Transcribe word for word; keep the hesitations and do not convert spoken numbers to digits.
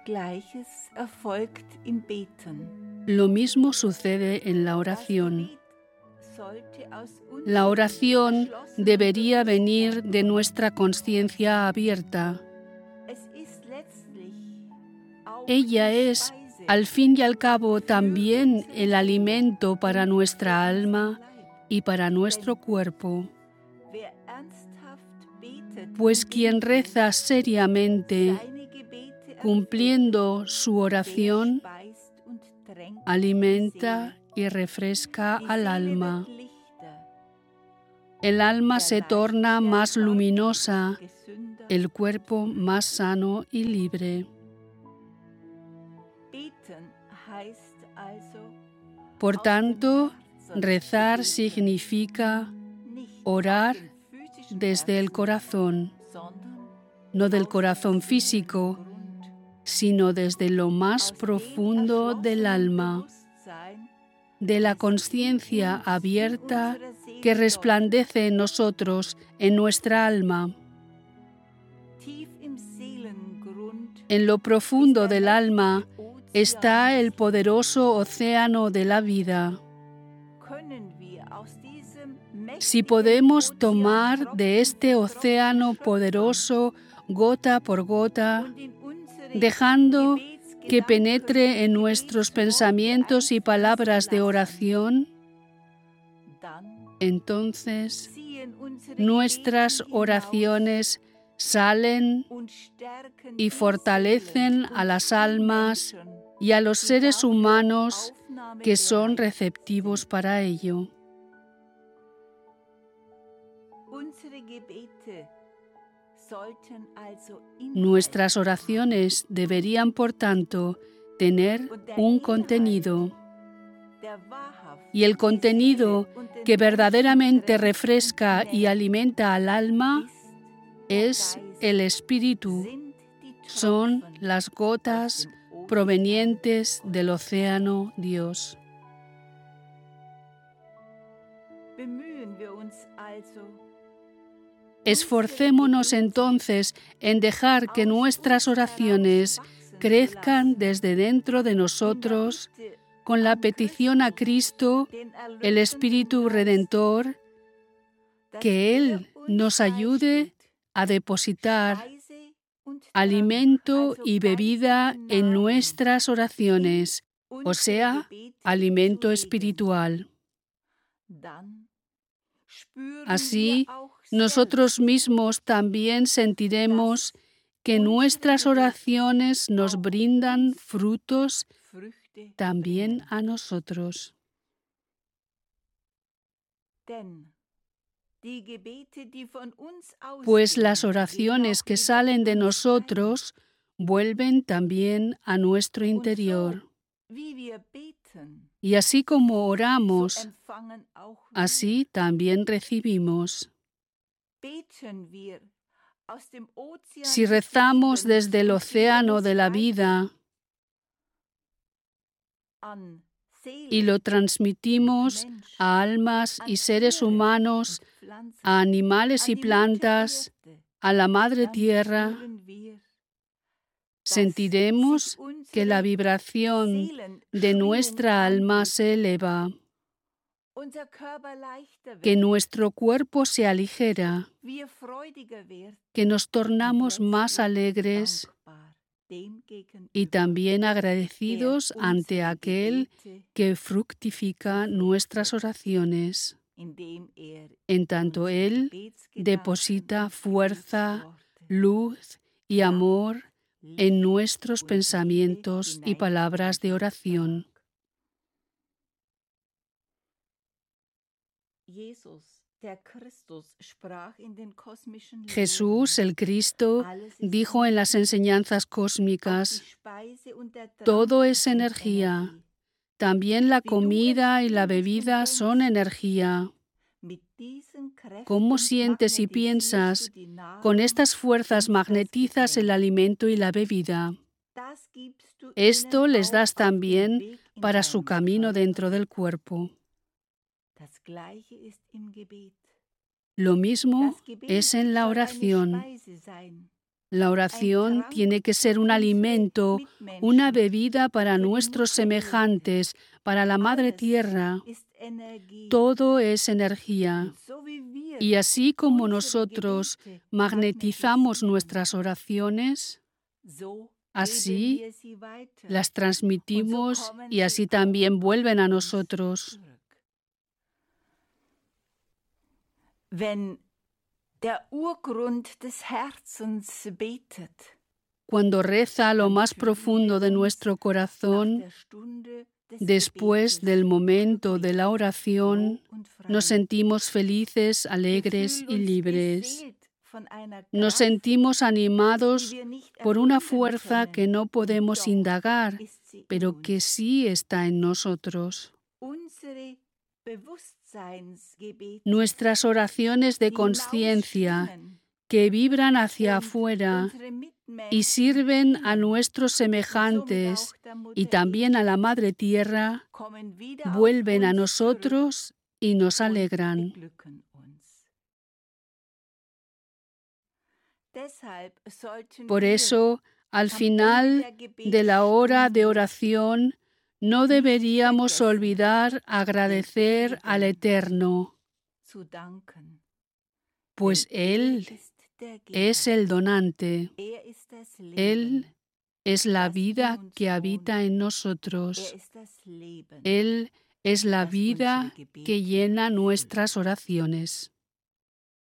Gleiches erfolgt im Beten. Lo mismo sucede en la oración. La oración debería venir de nuestra conciencia abierta. Ella es, al fin y al cabo, también el alimento para nuestra alma y para nuestro cuerpo. Pues quien reza seriamente, cumpliendo su oración, alimenta y refresca al alma. El alma se torna más luminosa, el cuerpo más sano y libre. Por tanto, rezar significa orar desde el corazón, no del corazón físico, sino desde lo más profundo del alma, de la conciencia abierta que resplandece en nosotros, en nuestra alma. En lo profundo del alma está el poderoso océano de la vida. Si podemos tomar de este océano poderoso gota por gota, dejando que penetre en nuestros pensamientos y palabras de oración, entonces nuestras oraciones salen y fortalecen a las almas y a los seres humanos que son receptivos para ello. Nuestras oraciones deberían, por tanto, tener un contenido. Y el contenido que verdaderamente refresca y alimenta al alma es el Espíritu. Son las gotas provenientes del océano Dios. Esforcémonos entonces en dejar que nuestras oraciones crezcan desde dentro de nosotros con la petición a Cristo, el Espíritu Redentor, que Él nos ayude a depositar alimento y bebida en nuestras oraciones, o sea, alimento espiritual. Así, nosotros mismos también sentiremos que nuestras oraciones nos brindan frutos también a nosotros. Pues las oraciones que salen de nosotros vuelven también a nuestro interior. Y así como oramos, así también recibimos. Si rezamos desde el océano de la vida y lo transmitimos a almas y seres humanos, a animales y plantas, a la Madre Tierra, sentiremos que la vibración de nuestra alma se eleva, que nuestro cuerpo se aligera, que nos tornamos más alegres y también agradecidos ante aquel que fructifica nuestras oraciones, en tanto Él deposita fuerza, luz y amor en nuestros pensamientos y palabras de oración. Jesús, el Cristo, dijo en las enseñanzas cósmicas: todo es energía. También la comida y la bebida son energía. ¿Cómo sientes y piensas? Con estas fuerzas magnetizas el alimento y la bebida. Esto les das también para su camino dentro del cuerpo. Lo mismo es en la oración. La oración tiene que ser un alimento, una bebida para nuestros semejantes, para la Madre Tierra. Todo es energía. Y así como nosotros magnetizamos nuestras oraciones, así las transmitimos y así también vuelven a nosotros. Cuando reza lo más profundo de nuestro corazón, después del momento de la oración, nos sentimos felices, alegres y libres. Nos sentimos animados por una fuerza que no podemos indagar, pero que sí está en nosotros. Nuestras oraciones de conciencia, que vibran hacia afuera y sirven a nuestros semejantes y también a la Madre Tierra, vuelven a nosotros y nos alegran. Por eso, al final de la hora de oración, no deberíamos olvidar agradecer al Eterno, pues Él es el donante. Él es la vida que habita en nosotros. Él es la vida que llena nuestras oraciones.